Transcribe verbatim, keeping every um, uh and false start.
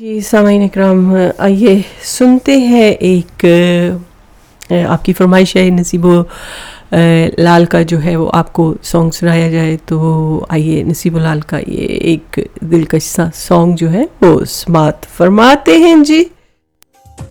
जी सामाईन इकराम, आइए सुनते हैं एक अ, आपकी फरमाइश है नसीबो अ, लाल का जो है वो आपको सॉन्ग सुनाया जाए। तो आइए नसीबो लाल का ये एक दिलकश सा सॉन्ग जो है वो समात फरमाते हैं जी।